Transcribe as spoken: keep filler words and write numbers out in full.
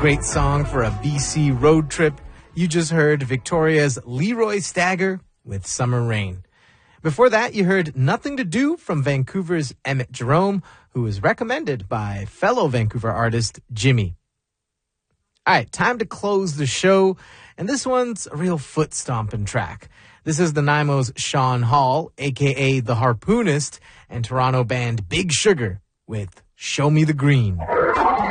Great song for a B C road trip. You just heard Victoria's Leroy Stagger with Summer Rain. Before that, you heard Nothing to Do from Vancouver's Emmett Jerome, who was recommended by fellow Vancouver artist Jimmy. All right, time to close the show, and this one's a real foot-stomping track. This is the Nanaimo's Sean Hall, a k a. The Harpoonist, and Toronto band Big Sugar with Show Me the Green.